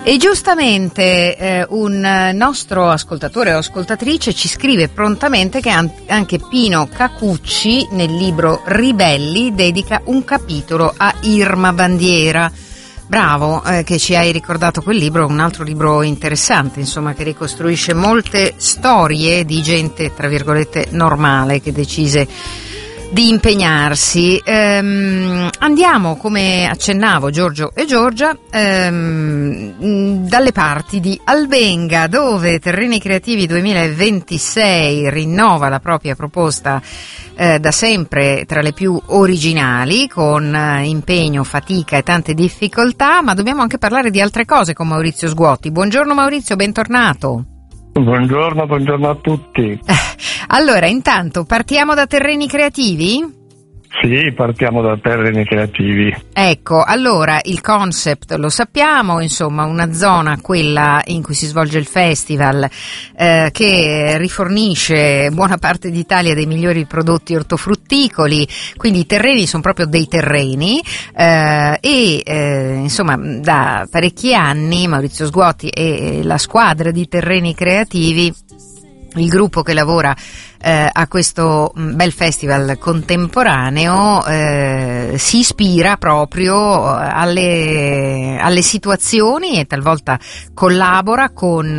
E giustamente un nostro ascoltatore o ascoltatrice ci scrive prontamente che anche Pino Cacucci nel libro Ribelli dedica un capitolo a Irma Bandiera. Bravo, che ci hai ricordato quel libro, un altro libro interessante, insomma, che ricostruisce molte storie di gente, tra virgolette, normale, che decise di impegnarsi. Andiamo, come accennavo Giorgio e Giorgia, dalle parti di Albenga, dove Terreni Creativi 2026 rinnova la propria proposta da sempre tra le più originali, con impegno, fatica e tante difficoltà, ma dobbiamo anche parlare di altre cose con Maurizio Sguotti. Buongiorno Maurizio, bentornato. Buongiorno a tutti. Allora, intanto partiamo da Terreni Creativi? Sì, partiamo da Terreni Creativi. Ecco, allora il concept lo sappiamo, insomma, una zona, quella in cui si svolge il festival, che rifornisce buona parte d'Italia dei migliori prodotti ortofrutticoli, quindi i terreni sono proprio dei terreni, insomma, da parecchi anni Maurizio Sguotti e la squadra di Terreni Creativi, il gruppo che lavora a questo bel festival contemporaneo, si ispira proprio alle situazioni e talvolta collabora con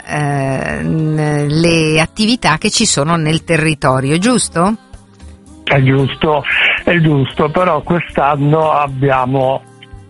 le attività che ci sono nel territorio, giusto? È giusto, però quest'anno abbiamo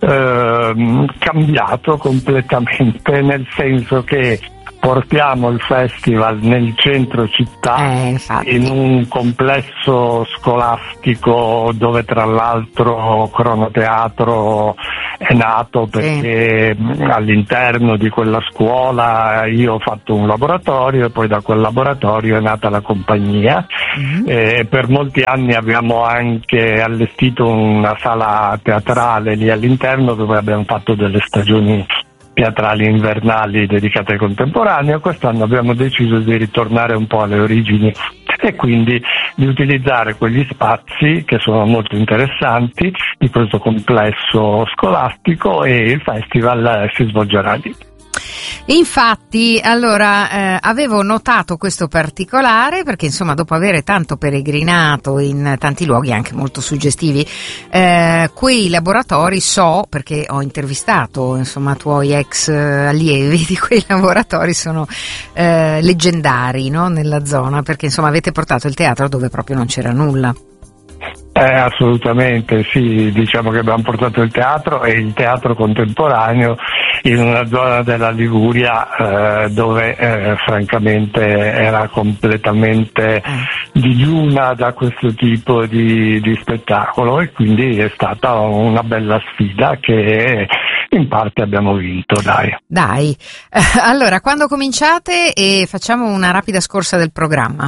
cambiato completamente, nel senso che portiamo il festival nel centro città, in un complesso scolastico dove tra l'altro Cronoteatro è nato, perché all'interno di quella scuola io ho fatto un laboratorio e poi da quel laboratorio è nata la compagnia. Per molti anni abbiamo anche allestito una sala teatrale lì all'interno, dove abbiamo fatto delle stagioni teatrali invernali dedicate al contemporaneo. Quest'anno abbiamo deciso di ritornare un po' alle origini e quindi di utilizzare quegli spazi che sono molto interessanti di questo complesso scolastico, e il festival si svolgerà lì. Infatti, allora, avevo notato questo particolare perché, insomma, dopo avere tanto peregrinato in tanti luoghi anche molto suggestivi, quei laboratori, so, perché ho intervistato, insomma, tuoi ex allievi di quei laboratori, sono leggendari, no, nella zona, perché, insomma, avete portato il teatro dove proprio non c'era nulla. Assolutamente, sì, diciamo che abbiamo portato il teatro e il teatro contemporaneo in una zona della Liguria dove francamente era completamente digiuna da questo tipo di spettacolo, e quindi è stata una bella sfida che in parte abbiamo vinto, dai. Allora, quando cominciate? E facciamo una rapida scorsa del programma.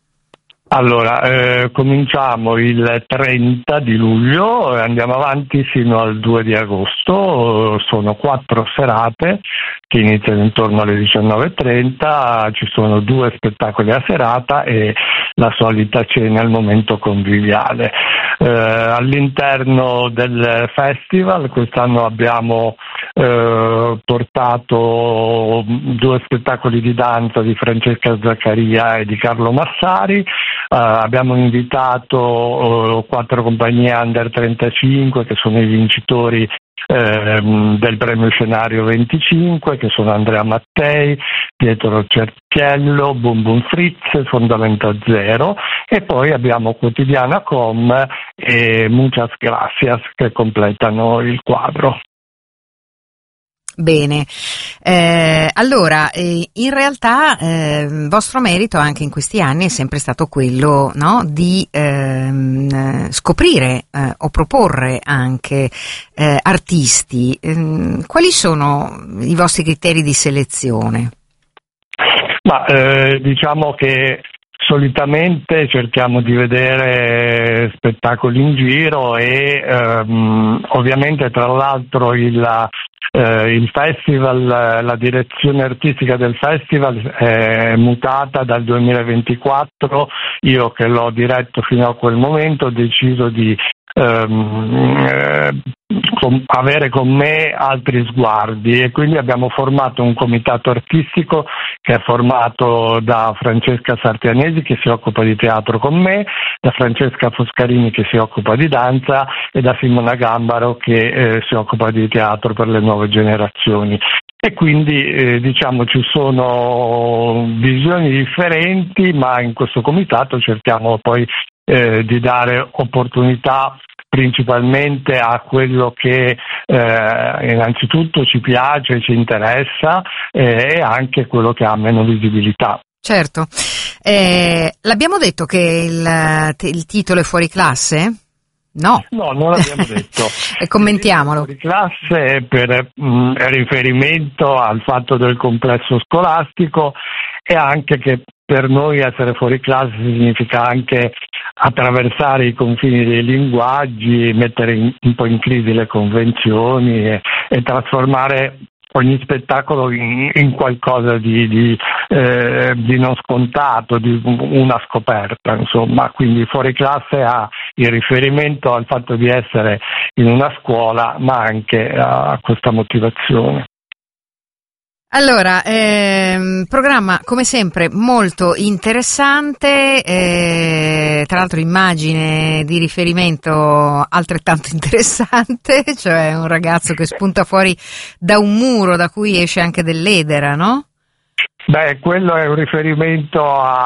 Allora, cominciamo il 30 di luglio e andiamo avanti fino al 2 di agosto, sono 4 serate che iniziano intorno alle 19:30, ci sono 2 spettacoli a serata e la solita cena al momento conviviale. All'interno del festival quest'anno abbiamo portato 2 spettacoli di danza di Francesca Zaccaria e di Carlo Massari. Abbiamo invitato 4 compagnie under 35 che sono i vincitori del premio Scenario 25, che sono Andrea Mattei, Pietro Cerchiello, Boom Boom Fritz, Fondamento Zero, e poi abbiamo Quotidiana Com e Muchas Gracias che completano il quadro. Bene, allora in realtà vostro merito anche in questi anni è sempre stato quello, no, di scoprire o proporre anche artisti. Quali sono i vostri criteri di selezione? Diciamo che solitamente cerchiamo di vedere spettacoli in giro e ovviamente, tra l'altro, il festival, la direzione artistica del festival è mutata dal 2024. Io, che l'ho diretto fino a quel momento, ho deciso di avere con me altri sguardi, e quindi abbiamo formato un comitato artistico che è formato da Francesca Sartianesi, che si occupa di teatro con me, da Francesca Foscarini, che si occupa di danza, e da Simona Gambaro, che si occupa di teatro per le nuove generazioni. E quindi ci sono visioni differenti, ma in questo comitato cerchiamo poi di dare opportunità principalmente a quello che innanzitutto ci piace, ci interessa, e anche quello che ha meno visibilità. Certo. L'abbiamo detto che il titolo è Fuori classe? No, non l'abbiamo detto. E commentiamolo. Fuori classe è per riferimento al fatto del complesso scolastico, e anche che per noi essere fuori classe significa anche attraversare i confini dei linguaggi, mettere un po' in crisi le convenzioni e trasformare ogni spettacolo in qualcosa di non scontato, di una scoperta, insomma. Quindi fuori classe ha il riferimento al fatto di essere in una scuola, ma anche a questa motivazione. Allora, programma come sempre molto interessante, tra l'altro immagine di riferimento altrettanto interessante, cioè un ragazzo che spunta fuori da un muro da cui esce anche dell'edera, no? Beh, quello è un riferimento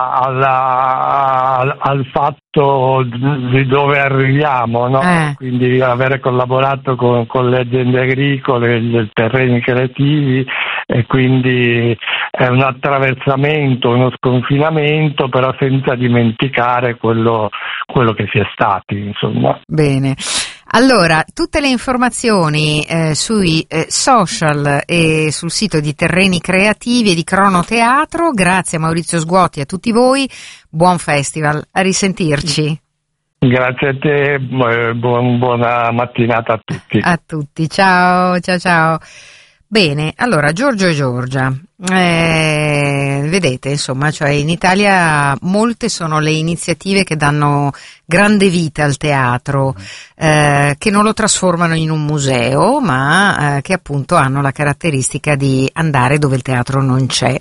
al fatto di dove arriviamo, no? Quindi avere collaborato con le aziende agricole, i terreni creativi, e quindi è un attraversamento, uno sconfinamento, però senza dimenticare quello che si è stati, insomma. Bene. Allora, tutte le informazioni sui social e sul sito di Terreni Creativi e di Cronoteatro. Grazie a Maurizio Sguotti e a tutti voi. Buon festival, a risentirci. Grazie a te, buona mattinata a tutti. A tutti, ciao. Bene, allora Giorgio e Giorgia, vedete, insomma, cioè in Italia molte sono le iniziative che danno grande vita al teatro, che non lo trasformano in un museo, ma che appunto hanno la caratteristica di andare dove il teatro non c'è.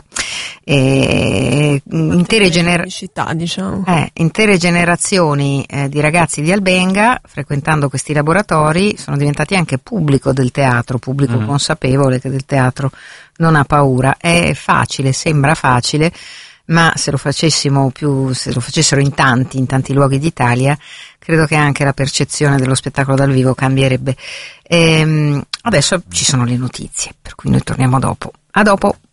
Intere generazioni di ragazzi di Albenga, frequentando questi laboratori, sono diventati anche pubblico del teatro, pubblico consapevole che del teatro non ha paura. È facile, sembra facile, ma se lo facessero in tanti luoghi d'Italia, credo che anche la percezione dello spettacolo dal vivo cambierebbe. Adesso ci sono le notizie, per cui noi torniamo dopo. A dopo.